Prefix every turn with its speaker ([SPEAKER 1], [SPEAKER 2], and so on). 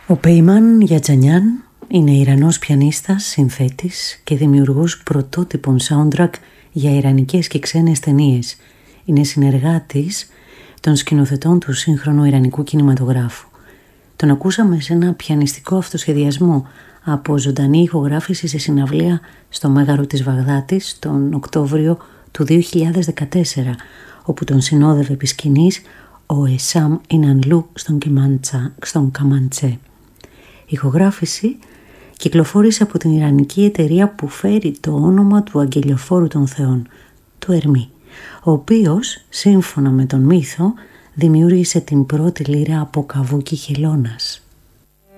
[SPEAKER 1] Ο Πέιμαν Γιατζανιάν είναι Ιρανός πιανίστας, συνθέτης και δημιουργός πρωτότυπων soundtrack για ιρανικές και ξένες ταινίες. Είναι συνεργάτης των σκηνοθετών του σύγχρονου ιρανικού κινηματογράφου. Τον ακούσαμε σε ένα πιανιστικό αυτοσχεδιασμό από ζωντανή ηχογράφηση σε συναυλία στο Μέγαρο της Βαγδάτης τον Οκτώβριο του 2014, όπου τον συνόδευε επί σκηνής ο Εσάμ Ινανλού στον καμαντσέ. Η ηχογράφηση κυκλοφόρησε από την ιρανική εταιρεία που φέρει το όνομα του αγγελιοφόρου των θεών, του Ερμή, ο οποίος, σύμφωνα με τον μύθο, δημιούργησε την πρώτη λύρα από καβούκι χελώνας.